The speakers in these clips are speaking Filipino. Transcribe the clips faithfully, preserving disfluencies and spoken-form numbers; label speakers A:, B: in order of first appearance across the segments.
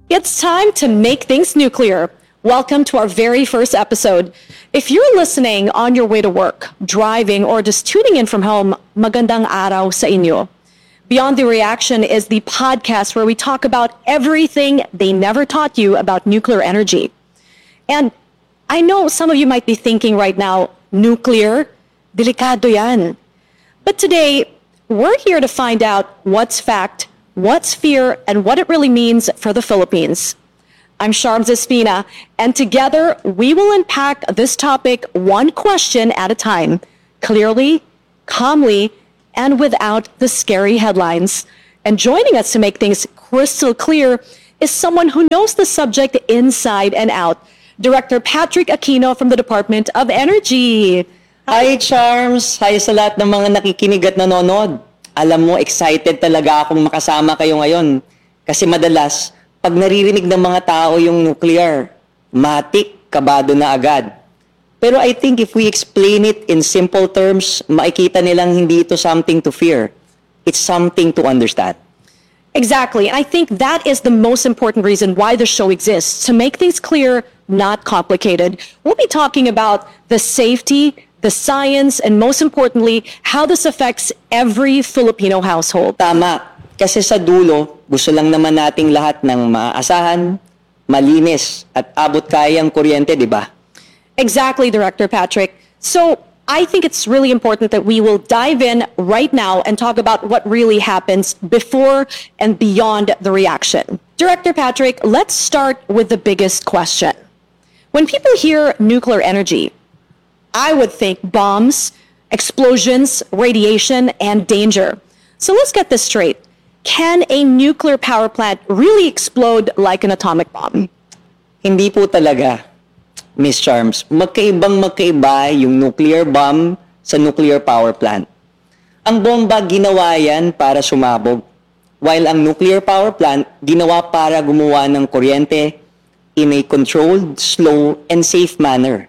A: It's time to make things nuclear. Welcome to our very first episode. If you're listening on your way to work, driving, or just tuning in from home, magandang araw sa inyo. Beyond the Reaction is the podcast where we talk about everything they never taught you about nuclear energy. And I know some of you might be thinking right now, nuclear, delikado yan. But today, we're here to find out what's fact, what's fear, and what it really means for the Philippines. I'm Sharms Espina, and together we will unpack this topic one question at a time, clearly, calmly, and without the scary headlines. And joining us to make things crystal clear is someone who knows the subject inside and out, Director Patrick Aquino from the Department of Energy.
B: Hi, Charms! Hi sa lahat ng mga nakikinig at nanonood. Alam mo, excited talaga akong makasama kayo ngayon. Kasi madalas, pag naririnig ng mga tao yung nuclear, matik, kabado na agad. Pero I think if we explain it in simple terms, makikita nilang hindi ito something to fear. It's something to understand.
A: Exactly. And I think that is the most important reason why the show exists, to make things clear, not complicated. We'll be talking about the safety, the science, and most importantly, how this affects every Filipino household.
B: Tama. Kasi sa dulo, gusto lang naman nating lahat ng maaasahan, malinis, at abot kayang kuryente, di ba?
A: Exactly, Director Patrick. So I think it's really important that we will dive in right now and talk about what really happens before and beyond the reaction. Director Patrick, let's start with the biggest question. When people hear nuclear energy, I would think bombs, explosions, radiation, and danger. So let's get this straight. Can a nuclear power plant really explode like an atomic bomb?
B: Hindi po talaga, Miss Charms. Magkaibang magkaiba yung nuclear bomb sa nuclear power plant. Ang bomba ginawa yan para sumabog, while ang nuclear power plant ginawa para gumawa ng kuryente in a controlled, slow, and safe manner.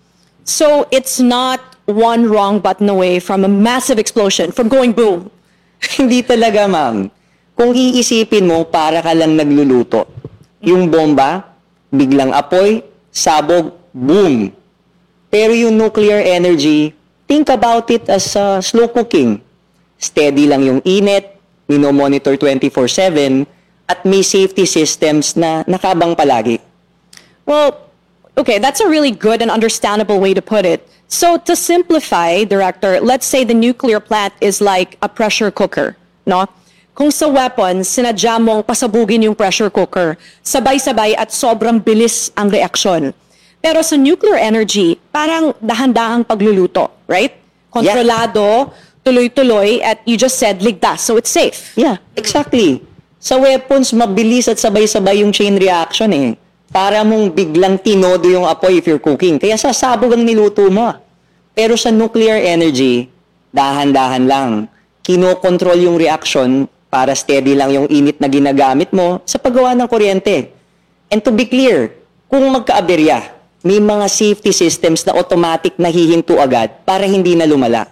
A: So it's not one wrong button away from a massive explosion, from going boom.
B: Hindi talaga, ma'am. Kung iisipin mo, para ka lang nagluluto. Yung bomba, biglang apoy, sabog, boom. Pero yung nuclear energy, think about it as uh, slow cooking. Steady lang yung init, minomonitor twenty-four seven, at may safety systems na nakabang palagi.
A: Well, okay, that's a really good and understandable way to put it. So to simplify, Director, let's say the nuclear plant is like a pressure cooker, no? Kung sa weapons, sinadya mong pasabugin yung pressure cooker, sabay-sabay at sobrang bilis ang reaksyon. Pero sa nuclear energy, parang dahan-dahang pagluluto, right? Kontrolado, tuloy-tuloy, at you just said ligtas, so it's safe.
B: Yeah, exactly. Sa weapons, mabilis at sabay-sabay yung chain reaction eh. Para mong biglang tinodo yung apoy if you're cooking. Kaya sasabog ang niluto mo. Pero sa nuclear energy, dahan-dahan lang. Kinokontrol yung reaction para steady lang yung init na ginagamit mo sa paggawa ng kuryente. And to be clear, kung magkaaberya, may mga safety systems na automatic na hihinto agad para hindi na lumala.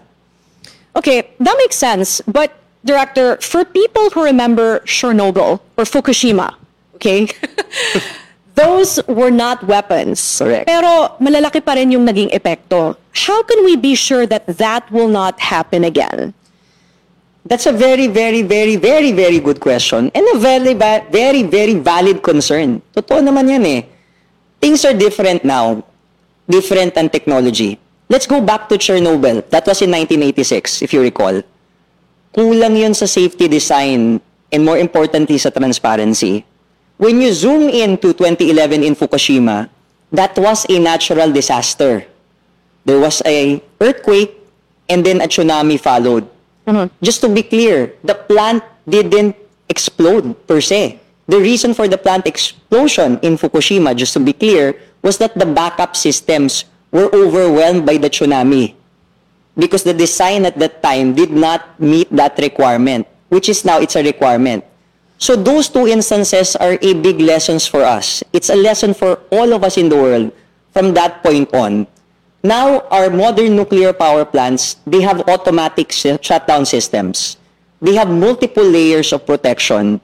A: Okay, that makes sense. But, Director, for people who remember Chernobyl or Fukushima, okay, those were not weapons.
B: Correct.
A: Pero malalaki pa rin yung naging epekto. How can we be sure that that will not happen again?
B: That's a very, very, very, very, very good question and a very, va- very, very valid concern. Totoo naman yan eh. Things are different now. Different than technology. Let's go back to Chernobyl. That was in nineteen eighty-six, if you recall. Kulang yun sa safety design and more importantly sa transparency. When you zoom into twenty eleven in Fukushima, that was a natural disaster. There was a earthquake and then a tsunami followed.
A: Mm-hmm.
B: Just to be clear, the plant didn't explode per se. The reason for the plant explosion in Fukushima, just to be clear, was that the backup systems were overwhelmed by the tsunami because the design at that time did not meet that requirement, which is now it's a requirement. So those two instances are a big lessons for us. It's a lesson for all of us in the world from that point on. Now, our modern nuclear power plants, they have automatic sh- shutdown systems. They have multiple layers of protection.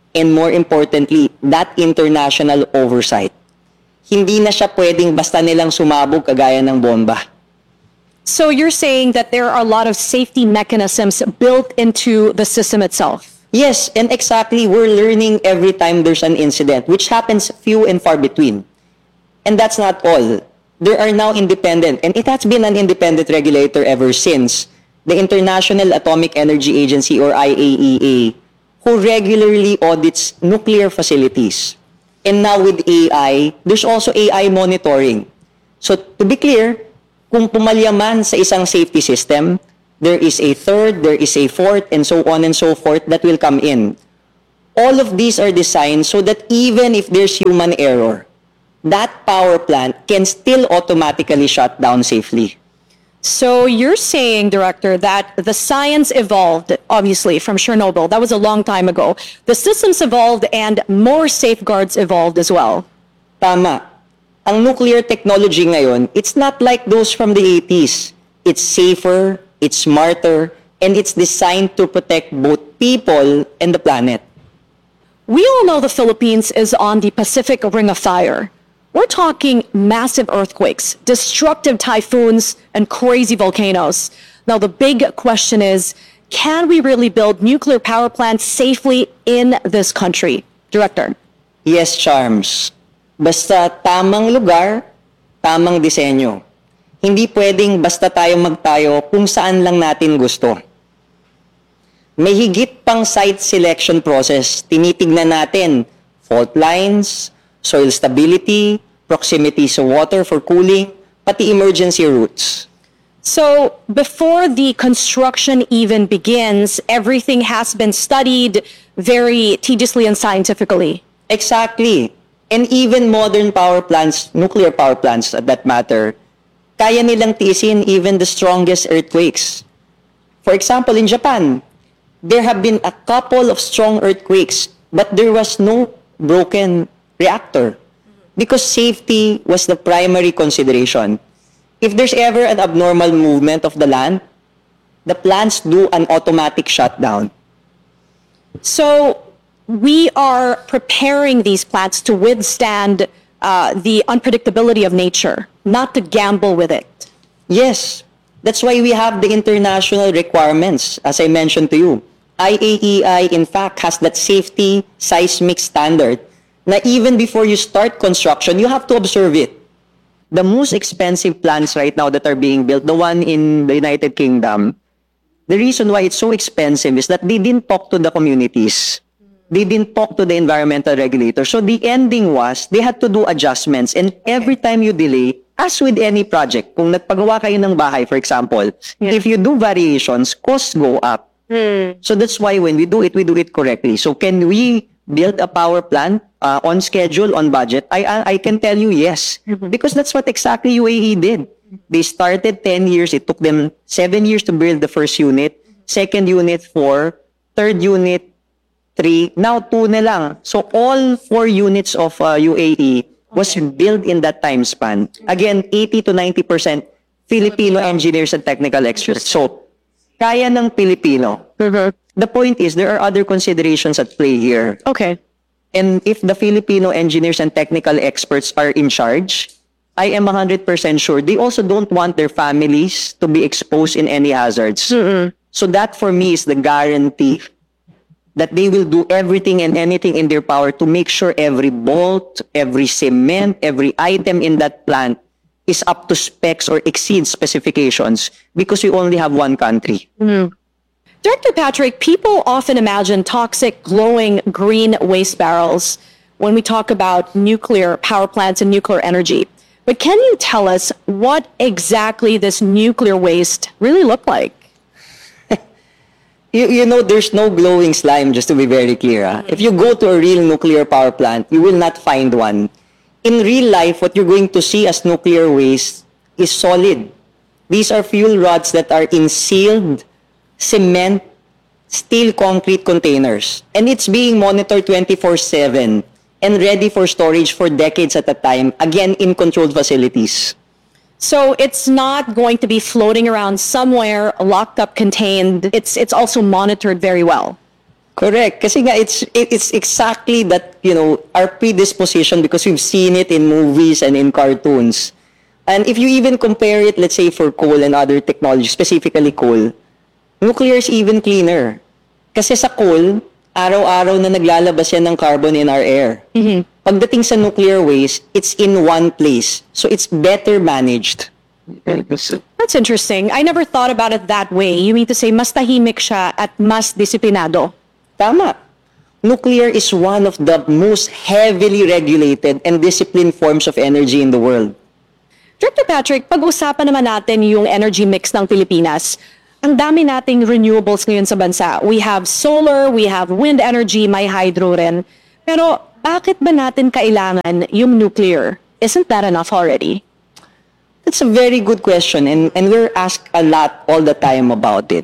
B: And more importantly, that international oversight. Hindi na siya pwedeng basta nilang sumabog kagaya ng bomba.
A: So you're saying that there are a lot of safety mechanisms built into the system itself?
B: Yes, and exactly, we're learning every time there's an incident, which happens few and far between. And that's not all. There are now independent, and it has been an independent regulator ever since, the International Atomic Energy Agency, or I A E A, who regularly audits nuclear facilities. And now with A I, there's also A I monitoring. So to be clear, kung pumalya man sa isang safety system, there is a third, there is a fourth, and so on and so forth that will come in. All of these are designed so that even if there's human error, that power plant can still automatically shut down safely.
A: So you're saying, Director, that the science evolved, obviously, from Chernobyl. That was a long time ago. The systems evolved and more safeguards evolved as well.
B: Tama. Ang nuclear technology ngayon, it's not like those from the eighties. It's safer, it's smarter, and it's designed to protect both people and the planet.
A: We all know the Philippines is on the Pacific Ring of Fire. We're talking massive earthquakes, destructive typhoons, and crazy volcanoes. Now, the big question is, can we really build nuclear power plants safely in this country? Director.
B: Yes, Charms. Basta tamang lugar, tamang disenyo. Hindi pwedeng basta tayo magtayo kung saan lang natin gusto. May higit pang site selection process. Tinitignan natin fault lines, soil stability, proximity sa water for cooling, pati emergency routes.
A: So before the construction even begins, everything has been studied very tediously and scientifically.
B: Exactly. And even modern power plants, nuclear power plants at that matter, kaya nilang tiisin even the strongest earthquakes. For example, in Japan, there have been a couple of strong earthquakes, but there was no broken reactor because safety was the primary consideration. If there's ever an abnormal movement of the land, the plants do an automatic shutdown.
A: So we are preparing these plants to withstand uh, the unpredictability of nature, not to gamble with it.
B: Yes, that's why we have the international requirements, as I mentioned to you. I A E I, in fact, has that safety seismic standard na even before you start construction, you have to observe it. The most expensive plants right now that are being built, the one in the United Kingdom, the reason why it's so expensive is that they didn't talk to the communities. They didn't talk to the environmental regulators. So the ending was, they had to do adjustments. And every time you delay, as with any project, kung nagpagawa kayo ng bahay, for example, yeah. if you do variations, costs go up. Hmm. So that's why when we do it, we do it correctly. So can we build a power plant uh, on schedule, on budget? I, I I can tell you yes. Mm-hmm. Because that's what exactly U A E did. They started ten years. It took them seven years to build the first unit. Second unit, four. Third unit, three. Now, two na lang. So all four units of uh, U A E was okay. built in that time span. Again, eighty to ninety percent Filipino engineers and technical experts. So, kaya ng Pilipino. Mm-hmm. The point is, there are other considerations at play here.
A: Okay.
B: And if the Filipino engineers and technical experts are in charge, I am one hundred percent sure they also don't want their families to be exposed in any hazards. Mm-mm. So that for me is the guarantee that they will do everything and anything in their power to make sure every bolt, every cement, every item in that plant is up to specs or exceeds specifications because we only have one country.
A: Mm-hmm. Director Patrick, people often imagine toxic, glowing green waste barrels when we talk about nuclear power plants and nuclear energy. But can you tell us what exactly this nuclear waste really looked like?
B: you, you know, there's no glowing slime, just to be very clear. Huh? If you go to a real nuclear power plant, you will not find one. In real life, what you're going to see as nuclear waste is solid. These are fuel rods that are in sealed cement, steel concrete containers. And it's being monitored twenty-four seven and ready for storage for decades at a time, again, in controlled facilities.
A: So it's not going to be floating around somewhere, locked up, contained. It's, it's also monitored very well.
B: Correct. Kasi nga, it's, it, it's exactly that, you know, our predisposition because we've seen it in movies and in cartoons. And if you even compare it, let's say, for coal and other technology, specifically coal, nuclear is even cleaner. Kasi sa coal, araw-araw na naglalabas yan ng carbon in our air.
A: Mhm.
B: Pagdating sa nuclear waste, it's in one place. So it's better managed.
A: That's interesting. I never thought about it that way. You mean to say, mas tahimik siya at mas disiplinado.
B: Tama. Nuclear is one of the most heavily regulated and disciplined forms of energy in the world.
A: Director Patrick, pag-usapan naman natin yung energy mix ng Pilipinas. Ang dami nating renewables ngayon sa bansa. We have solar, we have wind energy, may hydro rin. Pero bakit ba natin kailangan yung nuclear? Isn't that enough already?
B: That's a very good question and, and we're asked a lot all the time about it.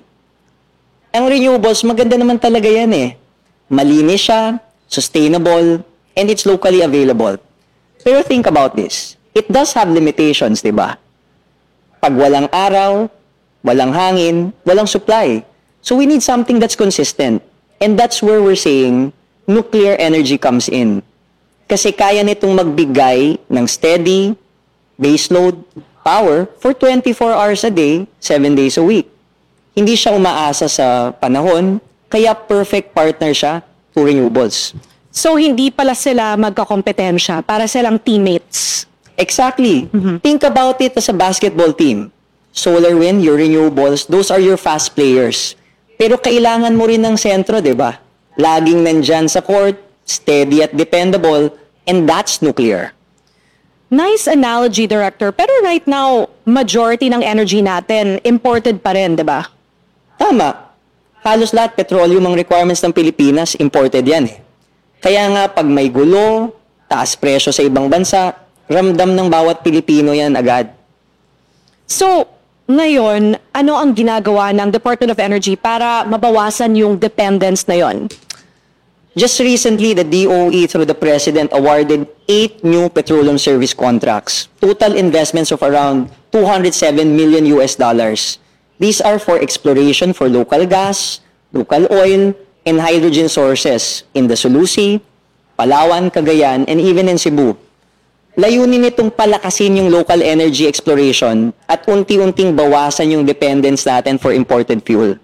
B: Ang renewables, maganda naman talaga yan eh. Malinis siya, sustainable, and it's locally available. Pero think about this. It does have limitations, di ba? Pag walang araw, walang hangin, walang supply. So we need something that's consistent. And that's where we're saying nuclear energy comes in. Kasi kaya nitong magbigay ng steady, baseload, power for twenty-four hours a day, seven days a week. Hindi siya umaasa sa panahon, kaya perfect partner siya to renewables.
A: So hindi pala sila magkakompetensya, para silang teammates.
B: Exactly. Think about it as a basketball team. Solar, wind, your renewables, those are your fast players. Pero kailangan mo rin ng sentro, di ba? Laging nandyan sa court, steady at dependable, and that's nuclear.
A: Nice analogy, Director. Pero right now, majority ng energy natin imported pa rin, di ba?
B: Tama. Halos lahat petroleum ang requirements ng Pilipinas, imported yan eh. Kaya nga pag may gulo, taas presyo sa ibang bansa, ramdam ng bawat Pilipino yan agad.
A: So, ngayon, ano ang ginagawa ng Department of Energy para mabawasan yung dependence na yon?
B: Just recently, the D O E through the President awarded eight new petroleum service contracts. Total investments of around two hundred seven million U S dollars. These are for exploration for local gas, local oil, and hydrogen sources in the Sulusi, Palawan, Cagayan, and even in Cebu. Layunin nitong palakasin yung local energy exploration at unti-unting bawasan yung dependence natin for imported fuel.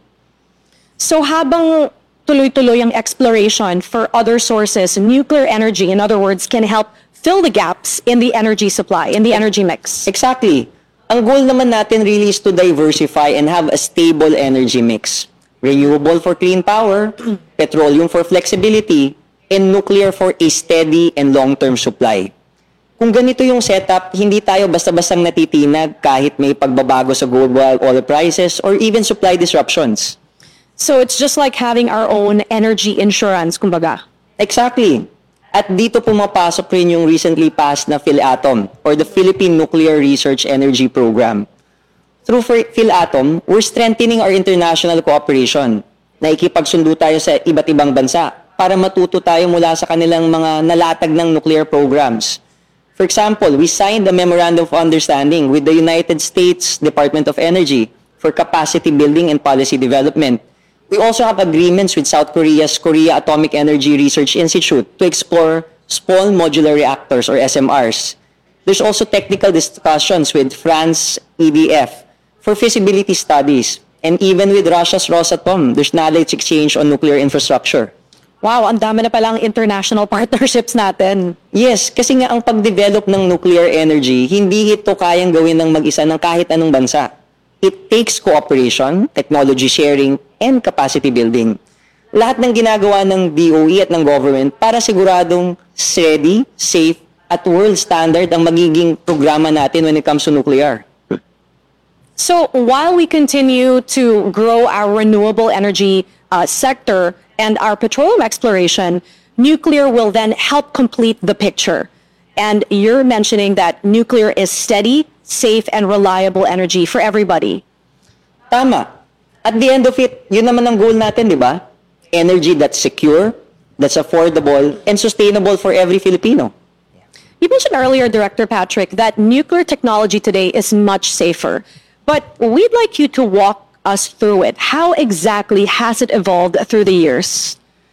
A: So habang tuloy-tuloy ang exploration for other sources, nuclear energy, in other words, can help fill the gaps in the energy supply, in the energy mix.
B: Exactly. Ang goal naman natin really is to diversify and have a stable energy mix. Renewable for clean power, petroleum for flexibility, and nuclear for a steady and long-term supply. Kung ganito yung setup, hindi tayo basta-bastang natitinag kahit may pagbabago sa global oil prices or even supply disruptions.
A: So it's just like having our own energy insurance, kumbaga.
B: Exactly. At dito pumapasok rin yung recently passed na PhilAtom or the Philippine Nuclear Research Energy Program. Through PhilAtom, we're strengthening our international cooperation. Naikipagsundo tayo sa iba't ibang bansa para matuto tayo mula sa kanilang mga nalatag ng nuclear programs. For example, we signed a Memorandum of Understanding with the United States Department of Energy for capacity building and policy development. We also have agreements with South Korea's Korea Atomic Energy Research Institute to explore small modular reactors or S M Rs. There's also technical discussions with France E D F for feasibility studies. And even with Russia's Rosatom, there's knowledge exchange on nuclear infrastructure.
A: Wow, ang dami na palang international partnerships natin.
B: Yes, kasi nga ang pag-develop ng nuclear energy, hindi ito kayang gawin ng mag-isa ng kahit anong bansa. It takes cooperation, technology sharing, and capacity building. Lahat ng ginagawa ng D O E at ng government para siguradong steady, safe, at world standard ang magiging programa natin when it comes to nuclear.
A: So while we continue to grow our renewable energy uh, sector and our petroleum exploration, nuclear will then help complete the picture. And you're mentioning that nuclear is steady, safe, and reliable energy for everybody.
B: Tama. At the end of it, yun naman ang goal natin, di ba? Energy that's secure, that's affordable, and sustainable for every Filipino.
A: You mentioned earlier, Director Patrick, that nuclear technology today is much safer. But we'd like you to walk us through it. How exactly has it evolved through the years?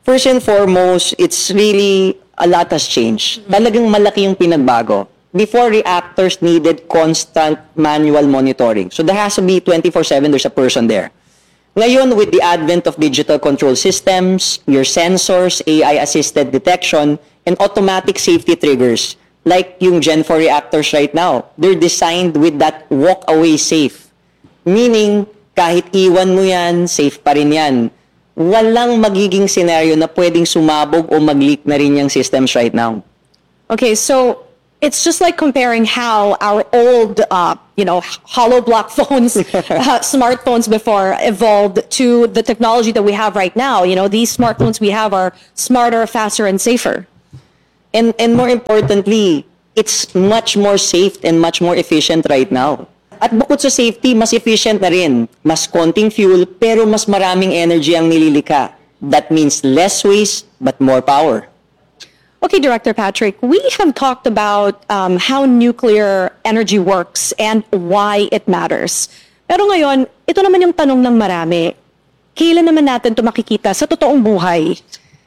B: First and foremost, it's really a lot has changed. Talagang malaki yung pinagbago. Before, reactors needed constant manual monitoring. So there has to be twenty-four seven, there's a person there. Ngayon, with the advent of digital control systems, your sensors, A I-assisted detection, and automatic safety triggers, like yung Gen four reactors right now, they're designed with that walk-away safe. Meaning, kahit iwan mo yan, safe pa rin yan. Walang magiging scenario na pwedeng sumabog o mag-leak na rin yung systems right now.
A: Okay, so it's just like comparing how our old, uh, you know, hollow block phones, uh, smartphones before evolved to the technology that we have right now. You know, these smartphones we have are smarter, faster, and safer.
B: And, and more importantly, it's much more safe and much more efficient right now. At bukod sa safety, mas efficient na rin. Mas konting fuel, pero mas maraming energy ang nililika. That means less waste, but more power.
A: Okay, Director Patrick, we have talked about um, how nuclear energy works and why it matters. Pero ngayon, ito naman yung tanong ng marami. Kailan naman natin ito makikita sa totoong buhay?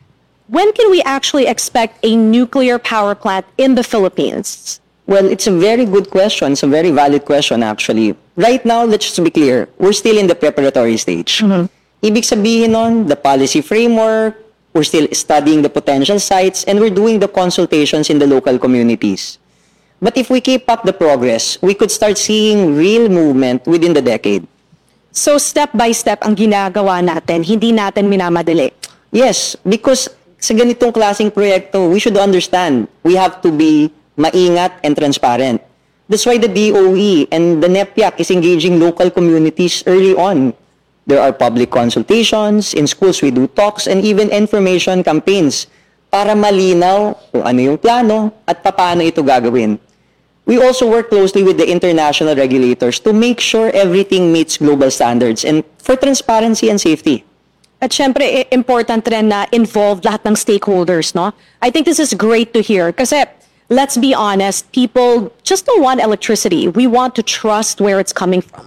A: When can we actually expect a nuclear power plant in the Philippines?
B: Well, it's a very good question. It's a very valid question, actually. Right now, let's just be clear. We're still in the preparatory stage. Mm-hmm. Ibig sabihin nun, the policy framework, we're still studying the potential sites, and we're doing the consultations in the local communities. But if we keep up the progress, we could start seeing real movement within the decade.
A: So step by step ang ginagawa natin, hindi natin minamadali.
B: Yes, because sa ganitong klaseng proyekto, we should understand we have to be maingat and transparent. That's why the D O E and the NEPIAC is engaging local communities early on. There are public consultations, in schools we do talks, and even information campaigns para malinaw kung ano yung plano at paano ito gagawin. We also work closely with the international regulators to make sure everything meets global standards and for transparency and safety.
A: At syempre, important rin na involved lahat ng stakeholders, no? I think this is great to hear kasi let's be honest, people just don't want electricity. We want to trust where it's coming from.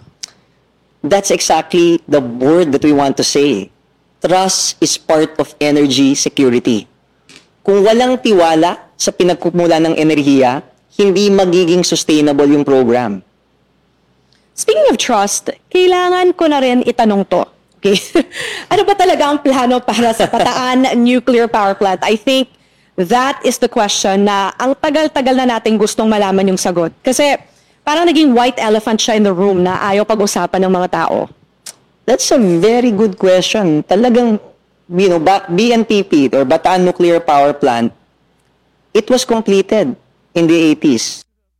B: That's exactly the word that we want to say. Trust is part of energy security. Kung walang tiwala sa pinagkumula ng enerhiya, hindi magiging sustainable yung program.
A: Speaking of trust, kailangan ko na rin itanong to. Okay? Ano ba talaga ang plano para sa Bataan Nuclear Power Plant? I think that is the question na ang tagal-tagal na natin gustong malaman yung sagot. Kasi parang naging white elephant siya in the room na ayaw pag-usapan ng mga tao.
B: That's a very good question. Talagang, you know, B N P P or Bataan Nuclear Power Plant, it was completed in the eighties.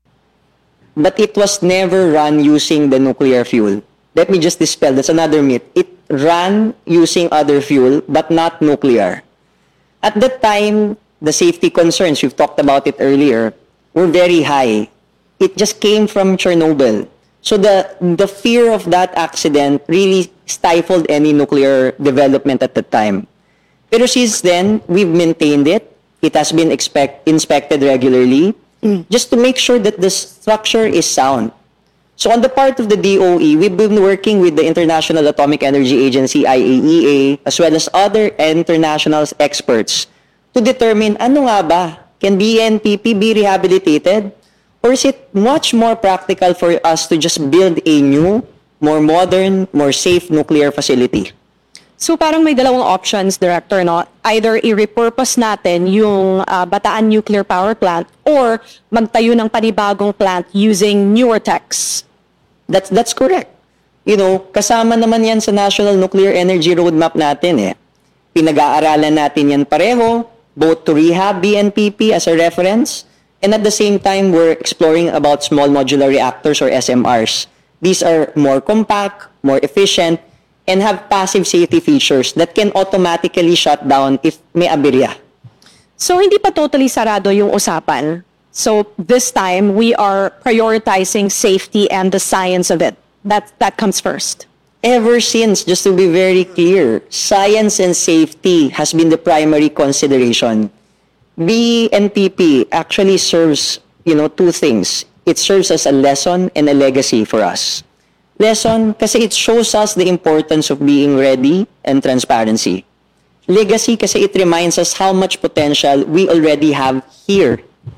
B: But it was never run using the nuclear fuel. Let me just dispel, that's another myth. It ran using other fuel, but not nuclear. At that time, the safety concerns, we've talked about it earlier, were very high. It just came from Chernobyl. So the, the fear of that accident really stifled any nuclear development at the time. Pero since then, we've maintained it. It has been expect, inspected regularly, mm. just to make sure that the structure is sound. So on the part of the D O E, we've been working with the International Atomic Energy Agency, I A E A, as well as other international experts to determine ano nga ba, can B N P P be rehabilitated? Or is it much more practical for us to just build a new, more modern, more safe nuclear facility?
A: So parang may dalawang options, Director, no? Either i-repurpose natin yung uh, Bataan Nuclear Power Plant or magtayo ng panibagong plant using newer techs.
B: That's, that's correct. You know, kasama naman yan sa National Nuclear Energy Roadmap natin eh. Pinag-aaralan natin yan pareho, both to rehab B N P P as a reference, and at the same time, we're exploring about small modular reactors or S M Rs. These are more compact, more efficient, and have passive safety features that can automatically shut down if may aberya.
A: So hindi pa totally sarado yung usapan. So this time, we are prioritizing safety and the science of it. That, that comes first.
B: Ever since, just to be very clear, science and safety has been the primary consideration. B N P P actually serves, you know, two things. It serves as a lesson and a legacy for us. Lesson, kasi it shows us the importance of being ready and transparency. Legacy kasi it reminds us how much potential we already have here.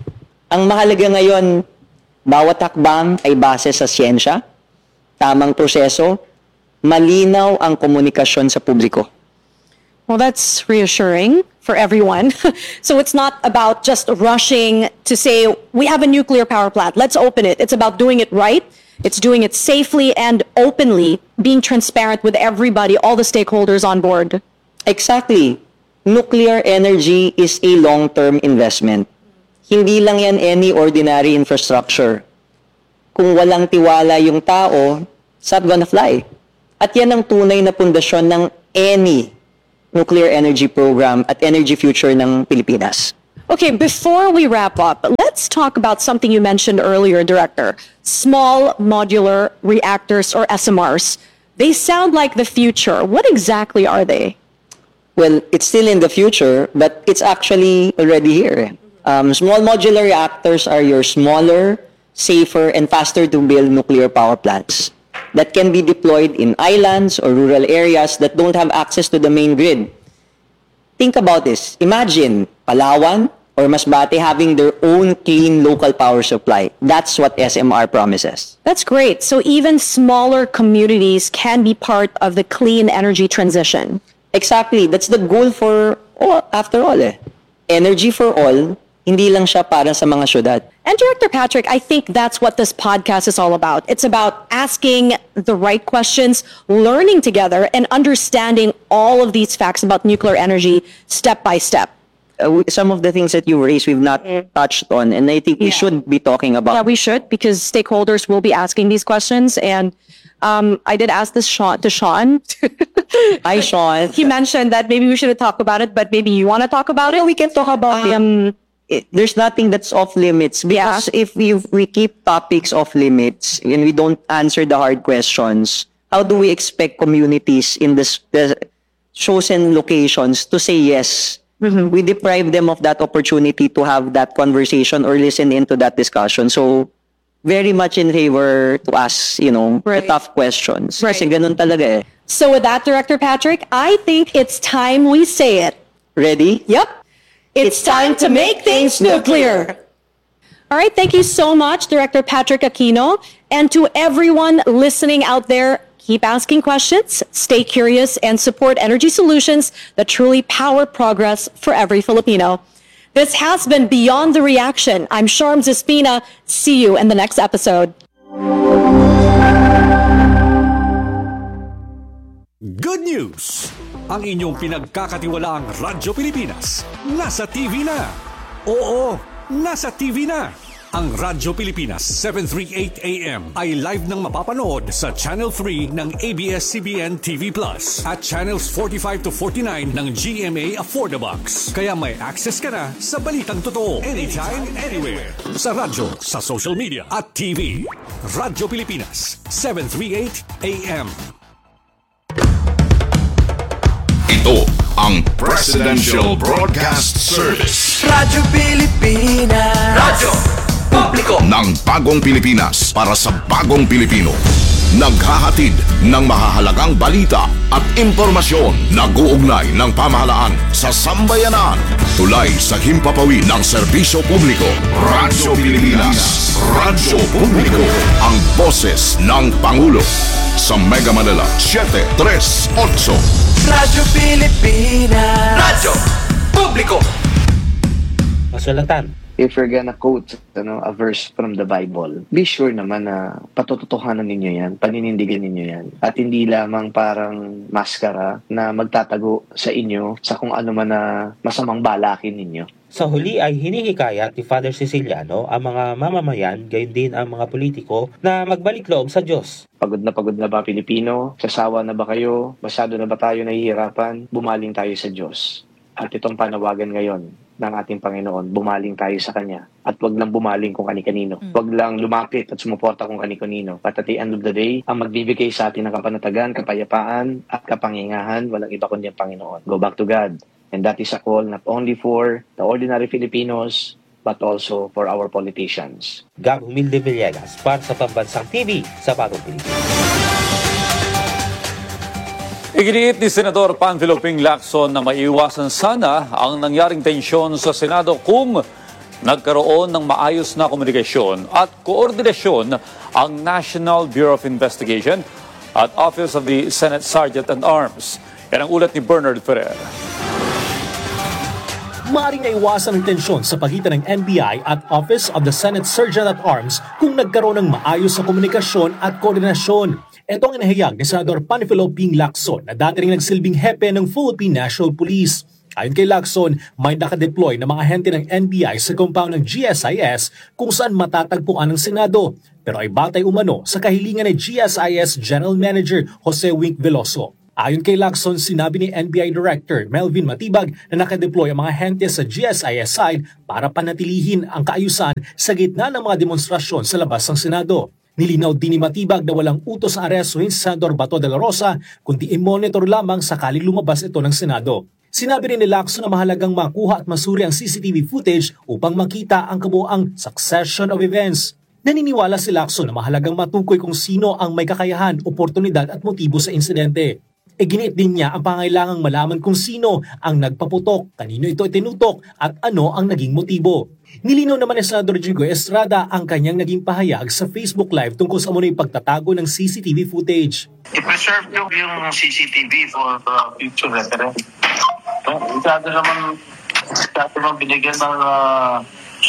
B: Ang mahalaga ngayon, bawat hakbang ay base sa siyensya, tamang proseso, malinaw ang komunikasyon sa publiko.
A: Well, that's reassuring for everyone. So it's not about just rushing to say, we have a nuclear power plant, let's open it. It's about doing it right. It's doing it safely and openly, being transparent with everybody, all the stakeholders on board.
B: Exactly. Nuclear energy is a long-term investment. Hindi lang yan any ordinary infrastructure. Kung walang tiwala yung tao, it's not gonna fly. At yan ang tunay na pundasyon ng any nuclear energy program at energy future ng Pilipinas.
A: Okay, before we wrap up, let's talk about something you mentioned earlier, Director. Small modular reactors or S M Rs. They sound like the future. What exactly are they?
B: Well, it's still in the future, but it's actually already here. Um, small modular reactors are your smaller, safer, and faster to build nuclear power plants that can be deployed in islands or rural areas that don't have access to the main grid. Think about this. Imagine Palawan or Masbate having their own clean local power supply. That's what S M R promises.
A: That's great. So even smaller communities can be part of the clean energy transition.
B: Exactly. That's the goal for, oh, after all, eh. Energy for all, hindi lang siya para sa mga syudad.
A: And Director Patrick, I think that's what this podcast is all about. It's about asking the right questions, learning together, and understanding all of these facts about nuclear energy step by step.
B: Uh, some of the things that you raised, we've not mm. touched on, and I think we
A: yeah.
B: should be talking about.
A: Yeah, we should, because stakeholders will be asking these questions. And um, I did ask this Sean, to Sean.
B: Hi, Sean.
A: He mentioned that maybe we should talk about it, but maybe you want to talk about
B: no,
A: it?
B: we can talk about
A: um,
B: it. It, there's nothing that's off limits because
A: yeah.
B: if we we keep topics off limits and we don't answer the hard questions, how do we expect communities in this, the chosen locations to say yes? Mm-hmm. We deprive them of that opportunity to have that conversation or listen into that discussion. So very much in favor to ask, you know,
A: right.
B: the tough questions.
A: Right.
B: Kasi ganun talaga eh.
A: So with that, Director Patrick, I think it's time we say it.
B: Ready?
A: Yep. It's time to make things nuclear. All right, thank you so much, Director Patrick Aquino. And to everyone listening out there, keep asking questions, stay curious, and support energy solutions that truly power progress for every Filipino. This has been Beyond the Reaction. I'm Sharm Zispina. See you in the next episode.
C: Good news! Ang inyong pinagkakatiwalaang Radyo Pilipinas nasa T V na. Oo, nasa T V na. Ang Radyo Pilipinas seven thirty-eight A M ay live nang mapapanood sa Channel three ng A B S C B N T V Plus at Channels forty-five to forty-nine ng G M A Affordabox. Kaya may access ka na sa balitang totoo anytime, anywhere. Sa radyo, sa social media at T V. Radyo Pilipinas seven thirty-eight A M.
D: Ito ang Presidential Broadcast Service.
E: Radyo Pilipinas. Radyo Publiko
D: ng bagong Pilipinas para sa bagong Pilipino. Naghahatid ng mahahalagang balita at impormasyon na guugnay ng pamahalaan sa sambayanan. Tulay sa himpapawid ng serbisyo publiko. Radyo Pilipinas. Radyo Publiko. Ang boses ng Pangulo. Sa Mega Manila, seven thirty-eight.
E: Radyo Pilipinas. Radyo Publiko.
F: Masulatan.
G: If you're gonna quote ano, a verse from the Bible, be sure naman na patututuhanan ninyo yan, paninindigan ninyo yan. At hindi lamang parang maskara na magtatago sa inyo sa kung ano man na masamang balakin ninyo.
F: Sa huli ay hinihikayat ni Father Ceciliano ang mga mamamayan, gayon din ang mga politiko na magbalik loob sa Diyos.
G: Pagod na pagod na ba Pilipino? Sasawa na ba kayo? Masyado na ba tayo nahihirapan? Bumaling tayo sa Diyos. At itong panawagan ngayon ng ating Panginoon, bumaling tayo sa Kanya. At wag lang bumaling kung kani-kanino. Mm. Wag lang lumapit at sumuporta kung kani-kanino. But at the end of the day, ang magbibigay sa atin ng kapanatagan, kapayapaan, at kapangyarihan, walang iba kundi ang Panginoon. Go back to God. And that is a call not only for the ordinary Filipinos, but also for our politicians.
F: Gab Humilde Villegas para sa Pambansang T V sa Bagong Pilipinas.
H: Iginiit ni Senador Panfilo Ping Lacson na maiwasan sana ang nangyaring tensyon sa Senado kung nagkaroon ng maayos na komunikasyon at koordinasyon ang National Bureau of Investigation at Office of the Senate Sergeant at Arms. Yan ang ulat ni Bernard Ferrer.
I: Maaring naiwasan ang tensyon sa pagitan ng N B I at Office of the Senate Sergeant at Arms kung nagkaroon ng maayos na komunikasyon at koordinasyon. Ito ang inahayag ni Senador Panfilo Ping Lacson na dati ring nagsilbing hepe ng Philippine National Police. Ayon kay Lacson, may nakadeploy na mga ahente ng N B I sa compound ng G S I S kung saan matatagpuan ng Senado, pero ay batay umano sa kahilingan ni G S I S General Manager Jose Wink Veloso. Ayon kay Lacson, sinabi ni N B I Director Melvin Matibag na nakadeploy ang mga ahente sa G S I S side para panatilihin ang kaayusan sa gitna ng mga demonstrasyon sa labas ng Senado. Nilinaw din ni Matibag na walang utos na arestuhin si Senador Bato de la Rosa, kundi i-monitor lamang sakaling lumabas ito ng Senado. Sinabi rin ni Lacson na mahalagang makuha at masuri ang C C T V footage upang makita ang kabuoang succession of events. Naniniwala si Lacson na mahalagang matukoy kung sino ang may kakayahan, oportunidad at motibo sa insidente. Iginiit din niya ang pangailangang malaman kung sino ang nagpaputok, kanino ito itinutok at ano ang naging motibo. Nilinaw naman ni Senador Jigoy Estrada ang kanyang naging pahayag sa Facebook Live tungkol sa munay pagtatago ng C C T V footage.
J: I-preserve yung, yung C C T V for uh, future reference. Masyado naman, masyado naman binigyan ng uh,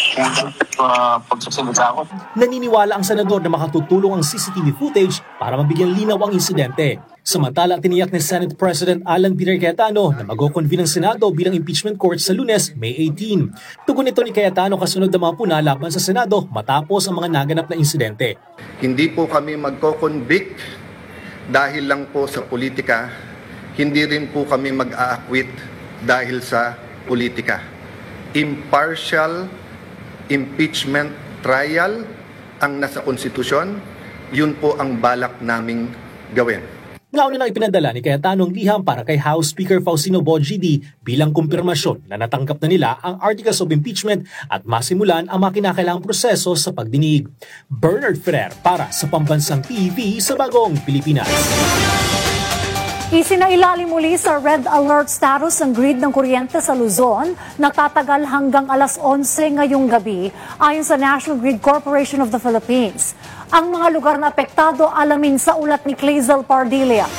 J: uh, pagsasalita ko.
I: Naniniwala ang senador na makatutulong ang C C T V footage para mabigyan linaw ang insidente. Samantala, tiniyak ni Senate President Alan Peter Cayetano na mag-convene ng Senado bilang impeachment court sa Lunes, May eighteen. Tugon nito ni Cayetano kasunod ng mga puna laban sa Senado matapos ang mga naganap na insidente.
K: Hindi po kami magko-convict dahil lang po sa politika. Hindi rin po kami mag-a-acquit dahil sa politika. Impartial impeachment trial ang nasa konstitusyon. Yun po ang balak naming gawin.
I: Ngayon na ipinadala ni Cayetano ang liham para kay House Speaker Faustino Bongie D bilang kumpirmasyon na natanggap na nila ang articles of impeachment at masimulan ang mga kinakailangang proseso sa pagdinig. Bernard Ferrer para sa Pambansang T V sa Bagong Pilipinas.
L: Isinailalim muli sa red alert status ang grid ng kuryente sa Luzon, nagtatagal hanggang alas onse ngayong gabi ayon sa National Grid Corporation of the Philippines. Ang mga lugar na apektado alamin sa ulat ni Clazel Pardilla.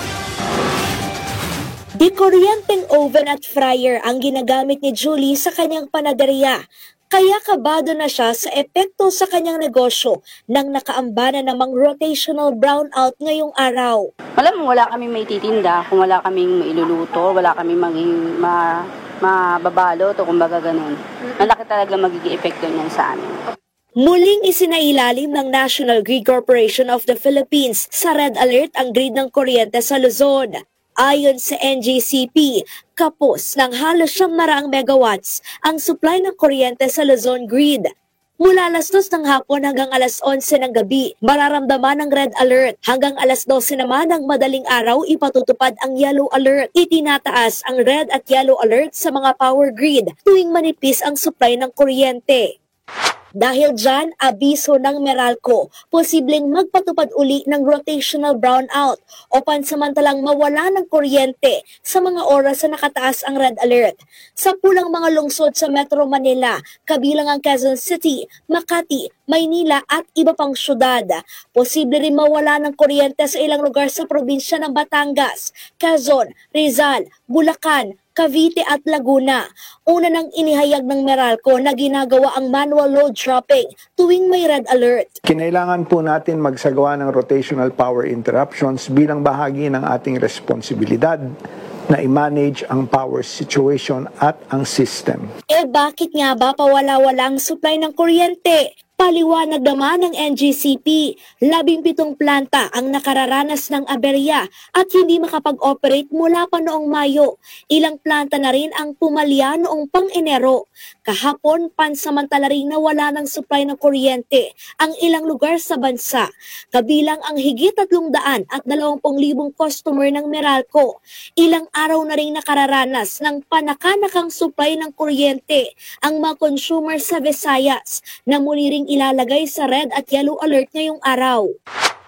M: Di kuryenteng oven at fryer ang ginagamit ni Julie sa kanyang panaderia. Kaya kabado na siya sa epekto sa kanyang negosyo nang nakaambana namang rotational brownout ngayong araw.
N: Alam mo, wala kaming may titinda, kung wala kaming mailuluto, wala kaming maging ma, mababalot o kumbaga ganun. Malaki talaga magiging epekto niyan sa amin.
M: Muling isinailalim ng National Grid Corporation of the Philippines sa red alert ang grid ng kuryente sa Luzon. Ayon sa N G C P, kapos ng halos siyam na raang megawatts ang supply ng kuryente sa Luzon grid. Mula alas dos ng hapon hanggang alas onse ng gabi, mararamdaman ang red alert. Hanggang alas dose naman ng madaling araw, ipatutupad ang yellow alert. Itinataas ang red at yellow alert sa mga power grid tuwing manipis ang supply ng kuryente. Dahil dyan, abiso ng Meralco, posibleng magpatupad uli ng rotational brownout o pansamantalang mawala ng kuryente sa mga oras na nakataas ang red alert. Sa pulang mga lungsod sa Metro Manila, kabilang ang Quezon City, Makati, Maynila at iba pang syudad. Posible rin mawala ng kuryente sa ilang lugar sa probinsya ng Batangas, Quezon, Rizal, Bulacan, Cavite at Laguna. Una nang inihayag ng Meralco na ginagawa ang manual load dropping tuwing may red alert.
O: Kinailangan po natin magsagawa ng rotational power interruptions bilang bahagi ng ating responsibilidad na i-manage ang power situation at ang system.
M: Eh bakit nga ba pawala-wala ang supply ng kuryente? Paliwanag naman ng N G C P, labing pitong planta ang nakararanas ng aberya at hindi makapag-operate mula pa noong Mayo. Ilang planta na rin ang pumalya noong pang-Enero. Kahapon, pansamantala rin nawala ng supply ng kuryente ang ilang lugar sa bansa, kabilang ang higit tatlong daan at dalawampung libong customer ng Meralco. Ilang araw na rin nakararanas ng panakanakang supply ng kuryente ang mga consumer sa Visayas na muli ring ilalagay sa red at yellow alert ngayong araw.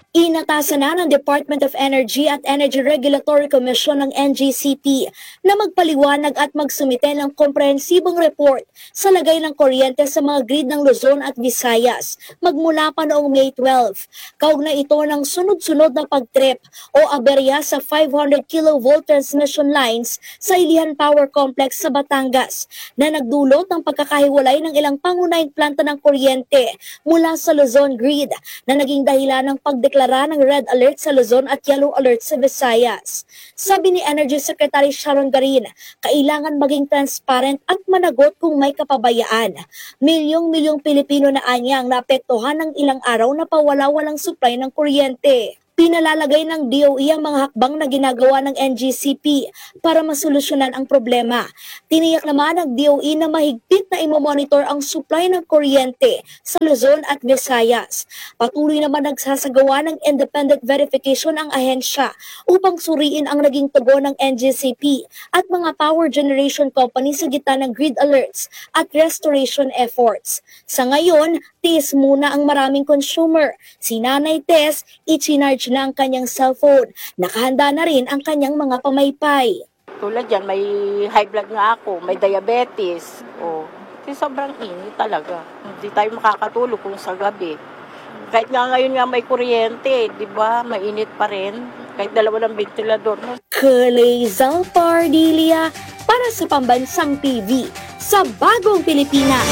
M: Inatasan na ng Department of Energy at Energy Regulatory Commission ng N G C P na magpaliwanag at magsumite ng komprehensibong report sa lagay ng kuryente sa mga grid ng Luzon at Visayas magmula pa noong May twelve. Kaugnay ito ng sunod-sunod na pagtrip o aberya sa five hundred kilovolt transmission lines sa Ilihan Power Complex sa Batangas na nagdulot ng pagkakahiwalay ng ilang pangunahing planta ng kuryente mula sa Luzon grid na naging dahilan ng pagdeklarasyon ng Red Alert sa Luzon at Yellow Alert sa Visayas. Sabi ni Energy Secretary Sharon Garin, kailangan maging transparent at managot kung may kapabayaan. Milyong-milyong Pilipino na anyang naapektuhan ng ilang araw na pawala-walang supply ng kuryente. Pinalalagay ng D O E ang mga hakbang na ginagawa ng N G C P para masolusyonan ang problema. Tiniyak naman ng D O E na mahigpit na imomonitor ang supply ng kuryente sa Luzon at Visayas. Patuloy naman nagsasagawa ng independent verification ang ahensya upang suriin ang naging tugon ng N G C P at mga power generation company sa gitna ng grid alerts at restoration efforts. Sa ngayon, tiis muna ang maraming consumer. Si Nanay Tess, i-charge na ang kanyang cellphone. Nakahanda na rin ang kanyang mga pamaypay.
P: Tulad yan, may high blood nga ako, may diabetes. O, kasi sobrang init talaga. Hindi tayo makakatulog kung sa gabi. Kahit nga ngayon nga may kuryente, di ba? Mainit pa rin. Kahit dalawa ng ventilador.
M: Kalezal Pardilia para sa Pambansang T V sa Bagong Pilipinas.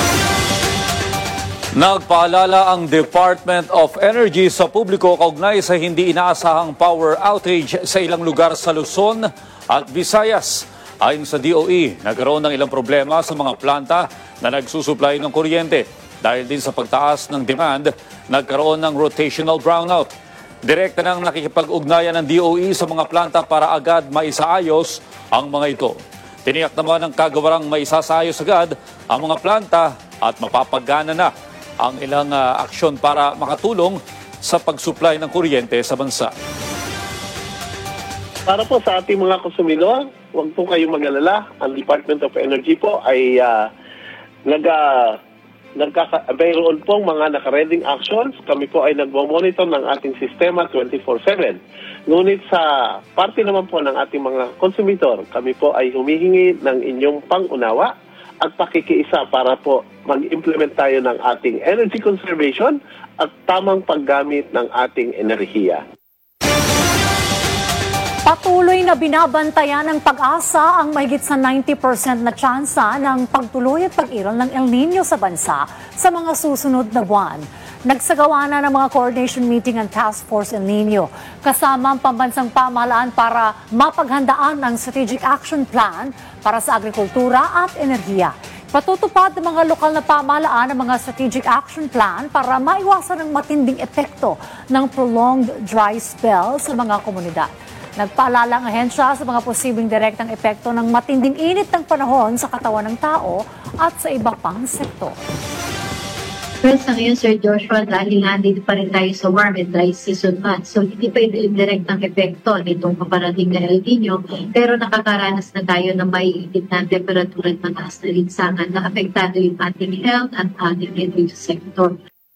H: Nagpaalala ang Department of Energy sa publiko kaugnay sa hindi inaasahang power outage sa ilang lugar sa Luzon at Visayas. Ayon sa D O E, nagkaroon ng ilang problema sa mga planta na nagsusupply ng kuryente. Dahil din sa pagtaas ng demand, nagkaroon ng rotational brownout. Direkta nang nakikipag-ugnayan ng D O E sa mga planta para agad maisaayos ang mga ito. Tiniyak naman ng kagawarang maisasaayos agad ang mga planta at mapapagana na ang ilang uh, aksyon para makatulong sa pag-supply ng kuryente sa bansa.
Q: Para po sa ating mga konsumidor, huwag po kayong mag-alala. Ang Department of Energy po ay uh, nag, uh, nagkaka-mayroon pong mga nakareading actions. Kami po ay nagmo-monitor ng ating sistema twenty-four seven. Ngunit sa parte naman po ng ating mga konsumidor, kami po ay humihingi ng inyong pang-unawa at pakikiisa para po mag-implement tayo ng ating energy conservation at tamang paggamit ng ating enerhiya.
L: Patuloy na binabantayan ng Pag-asa ang mahigit sa ninety percent na tsansa ng pagtuloy at pag-iral ng El Nino sa bansa sa mga susunod na buwan. Nagsagawa na ng mga coordination meeting ang Task Force El Nino kasama ang pambansang pamahalaan para mapaghandaan ang Strategic Action Plan para sa agrikultura at enerhiya. Patutupad ng mga lokal na pamahalaan ang mga Strategic Action Plan para maiwasan ang matinding epekto ng prolonged dry spell sa mga komunidad. Nagpaalala ang ahensya sa mga posibleng direktang epekto ng matinding init ng panahon sa katawan ng tao at sa iba pang sektor.
R: Well, sa ngayon, Sir Joshua, dahil nandito pa rin tayo sa warm and dry season month, so hindi pa yung direktang epekto nitong paparating na El Nino, pero nakakaranas na tayo ng may init na temperatura at mataas na linsangan na apektado yung ating health at ating energy sector.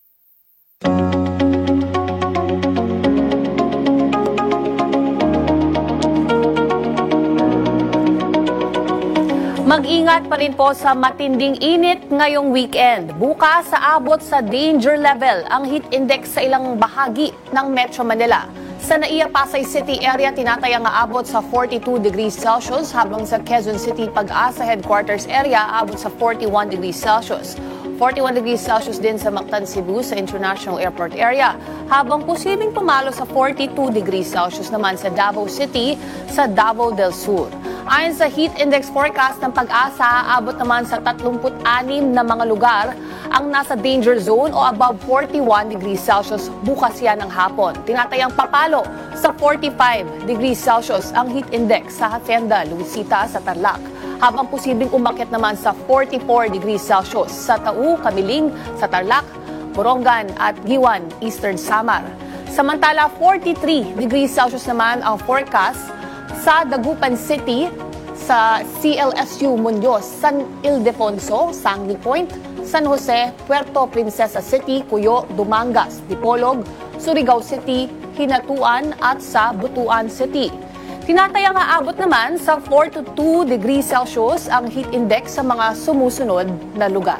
S: Mag-ingat pa rin po sa matinding init ngayong weekend. Bukas sa abot sa danger level ang heat index sa ilang bahagi ng Metro Manila. Sa Naiya, Pasay City area tinatayang aabot sa forty-two degrees Celsius habang sa Quezon City, Pag-asa Headquarters area aabot sa forty-one degrees Celsius. forty-one degrees Celsius din sa Mactan, Cebu sa International Airport area, habang posibleng pumalo sa forty-two degrees Celsius naman sa Davao City sa Davao del Sur. Ayon sa heat index forecast ng Pag-asa, abot naman sa thirty-six na mga lugar ang nasa danger zone o above forty-one degrees Celsius bukas yan ng hapon. Tinatayang papalo sa forty-five degrees Celsius ang heat index sa Hacienda Luisita sa Tarlac, habang posibleng umakyat naman sa forty-four degrees Celsius sa Tau, Kamiling, sa Tarlac, Borongan at Giwan, Eastern Samar. Samantala, forty-three degrees Celsius naman ang forecast sa Dagupan City, sa C L S U Muñoz, San Ildefonso, Sangley Point, San Jose, Puerto Princesa City, Cuyo, Dumangas, Dipolog, Surigao City, Hinatuan at sa Butuan City. Tinatayang aabot naman sa four to two degrees Celsius ang heat index sa mga sumusunod na lugar.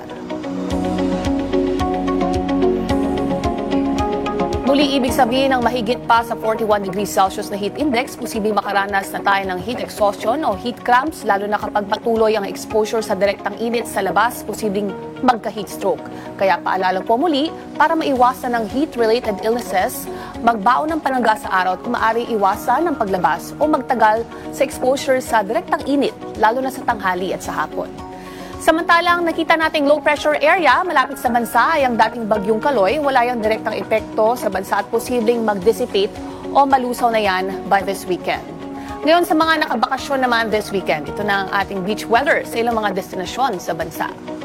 S: Muli, ibig sabihin ng mahigit pa sa forty-one degrees Celsius na heat index, posibleng makaranas na tayo ng heat exhaustion o heat cramps, lalo na kapag patuloy ang exposure sa direktang init sa labas, posibleng magka-heat stroke. Kaya paalala po muli, para maiwasan ng heat-related illnesses, magbaon ng panangga sa araw at maaari iwasan ng paglabas o magtagal sa exposure sa direktang init, lalo na sa tanghali at sa hapon. Samantalang nakita nating low pressure area malapit sa bansa ay ang dating bagyong Kaloy, wala yung direktang epekto sa bansa at posibleng mag-dissipate o malusaw na yan by this weekend. Ngayon sa mga nakabakasyon naman this weekend, ito na ang ating beach weather sa ilang mga destinasyon sa bansa.